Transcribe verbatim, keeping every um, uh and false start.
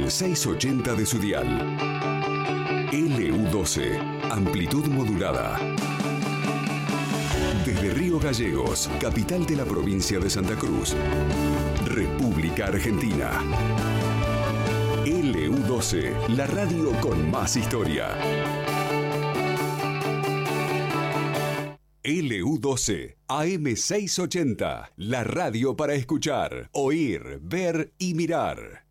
en seiscientos ochenta de su dial. L U doce, amplitud modulada. Desde Río Gallegos, capital de la provincia de Santa Cruz, República Argentina. L U doce, la radio con más historia. L U doce, A M seiscientos ochenta, la radio para escuchar, oír, ver y mirar.